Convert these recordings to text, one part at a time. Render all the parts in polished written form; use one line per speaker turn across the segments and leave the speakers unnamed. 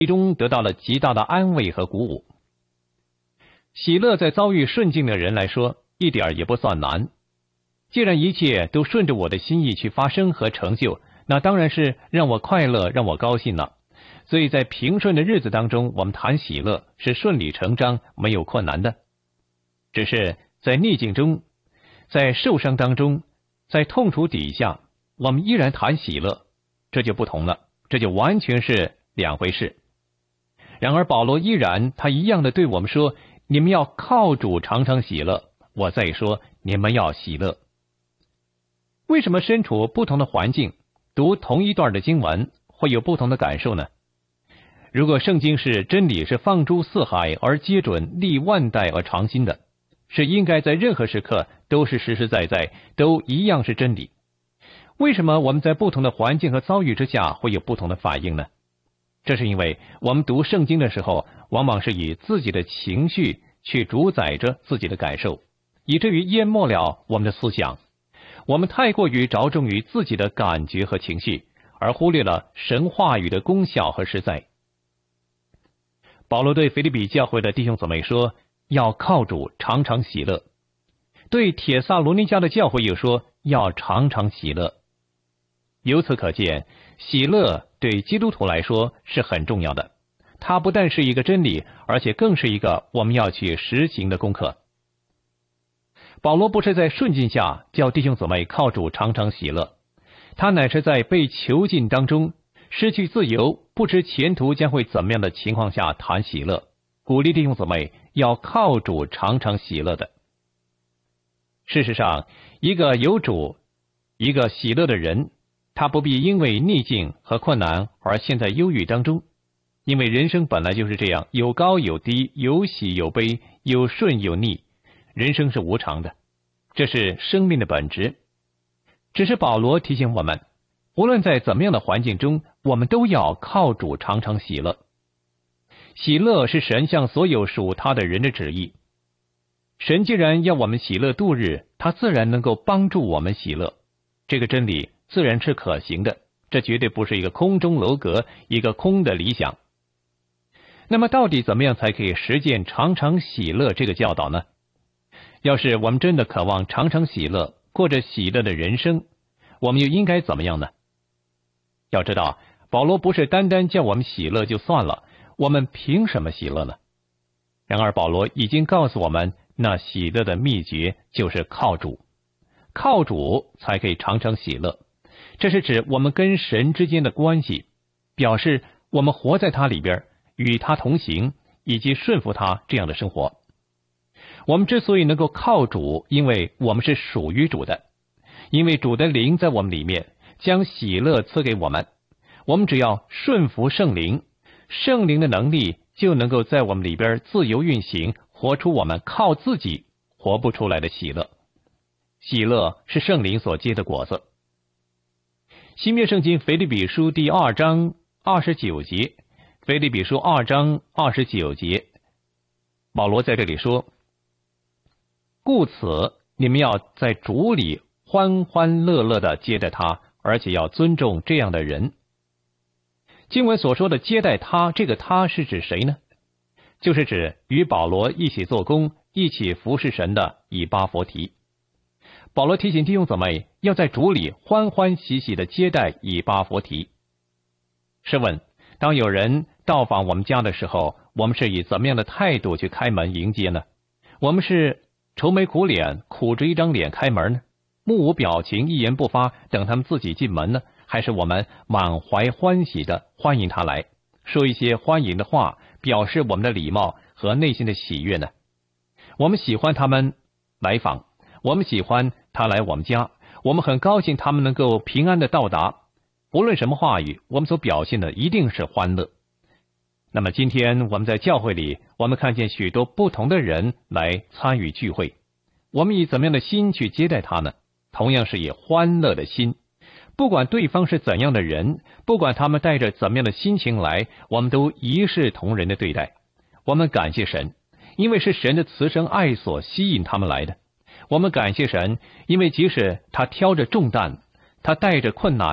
其中得到了极大的安慰和鼓舞。喜乐在遭遇顺境的人来说，一点也不算难。既然一切都顺着我的心意去发生和成就，那当然是让我快乐，让我高兴了。所以在平顺的日子当中，我们谈喜乐是顺理成章，没有困难的。只是在逆境中，在受伤当中，在痛楚底下，我们依然谈喜乐，这就不同了，这就完全是两回事。然而保罗依然他一样的对我们说，你们要靠主常常喜乐。我再说，你们要喜乐。为什么身处不同的环境，读同一段的经文会有不同的感受呢？如果圣经是真理，是放诸四海而皆准，立万代而长新的，是应该在任何时刻都是实实在在，都一样是真理。为什么我们在不同的环境和遭遇之下会有不同的反应呢？这是因为我们读圣经的时候，往往是以自己的情绪去主宰着自己的感受，以至于淹没了我们的思想。我们太过于着重于自己的感觉和情绪，而忽略了神话语的功效和实在。保罗对腓立比教会的弟兄姊妹说，要靠主常常喜乐。对帖撒罗尼迦的教会又说，要常常喜乐。由此可见，喜乐对基督徒来说是很重要的。它不但是一个真理，而且更是一个我们要去实行的功课。保罗不是在顺境下叫弟兄姊妹靠主常常喜乐，他乃是在被囚禁当中，失去自由，不知前途将会怎么样的情况下谈喜乐，鼓励弟兄姊妹要靠主常常喜乐的。事实上，一个有主、一个喜乐的人，他不必因为逆境和困难而陷在忧郁当中，因为人生本来就是这样，有高有低，有喜有悲，有顺有逆，人生是无常的，这是生命的本质。只是保罗提醒我们，无论在怎么样的环境中，我们都要靠主常常喜乐。喜乐是神向所有属他的人的旨意。神既然要我们喜乐度日，他自然能够帮助我们喜乐。这个真理自然是可行的，这绝对不是一个空中楼阁，一个空的理想。那么到底怎么样才可以实践常常喜乐这个教导呢？要是我们真的渴望常常喜乐，过着喜乐的人生，我们又应该怎么样呢？要知道，保罗不是单单叫我们喜乐就算了，我们凭什么喜乐呢？然而保罗已经告诉我们，那喜乐的秘诀就是靠主，靠主才可以常常喜乐。这是指我们跟神之间的关系，表示我们活在他里边，与他同行，以及顺服他这样的生活。我们之所以能够靠主，因为我们是属于主的，因为主的灵在我们里面，将喜乐赐给我们。我们只要顺服圣灵，圣灵的能力就能够在我们里边自由运行，活出我们靠自己活不出来的喜乐。喜乐是圣灵所结的果子。新约圣经腓立比书第2章29节，腓立比书2章29节，保罗在这里说，故此你们要在主里欢欢乐乐地接待他，而且要尊重这样的人。经文所说的接待他，这个他是指谁呢？就是指与保罗一起做工，一起服侍神的以巴弗提。保罗提醒弟兄姊妹要在主里欢欢喜喜地接待以巴弗提。试问，当有人到访我们家的时候，我们是以怎么样的态度去开门迎接呢？我们是愁眉苦脸，苦着一张脸开门呢？目无表情，一言不发，等他们自己进门呢？还是我们满怀欢喜的欢迎他来，说一些欢迎的话，表示我们的礼貌和内心的喜悦呢？我们喜欢他们来访，我们喜欢他来我们家，我们很高兴他们能够平安的到达。无论什么话语，我们所表现的一定是欢乐。那么今天我们在教会里，我们看见许多不同的人来参与聚会，我们以怎么样的心去接待他呢？同样是以欢乐的心。不管对方是怎样的人，不管他们带着怎么样的心情来，我们都一视同仁的对待。我们感谢神，因为是神的慈生爱所吸引他们来的。我们感谢神，因为即使他挑着重担，他带着困难，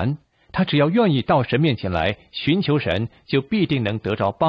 他只要愿意到神面前来寻求神，就必定能得着帮